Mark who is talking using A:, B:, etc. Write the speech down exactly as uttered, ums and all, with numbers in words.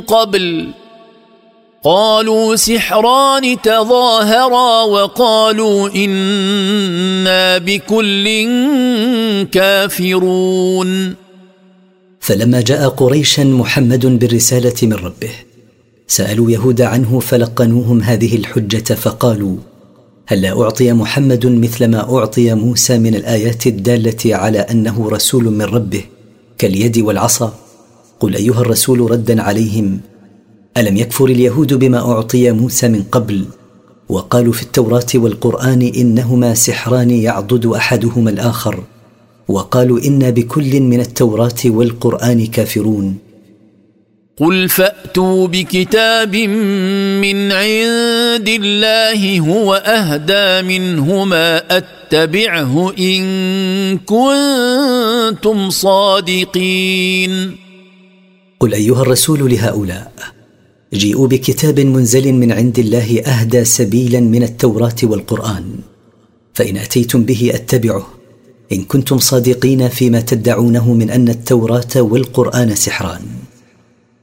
A: قبل قالوا سحران تظاهرا وقالوا إنا بكل كافرون.
B: فلما جاء قريشا محمد بالرسالة من ربه سألوا يهود عنه فلقنوهم هذه الحجة فقالوا هل أعطي محمد مثل ما أعطي موسى من الآيات الدالة على أنه رسول من ربه كاليد والعصا؟ قل أيها الرسول ردا عليهم ألم يكفر اليهود بما أعطي موسى من قبل وقالوا في التوراة والقرآن إنهما سحران يعضد أحدهما الآخر وقالوا إنا بكل من التوراة والقرآن كافرون.
A: قل فأتوا بكتاب من عند الله هو أهدى منهما أتبعه إن كنتم صادقين.
B: قل أيها الرسول لهؤلاء جيئوا بكتاب منزل من عند الله أهدى سبيلا من التوراة والقرآن فإن أتيتم به أتبعه إن كنتم صادقين فيما تدعونه من أن التوراة والقرآن سحران.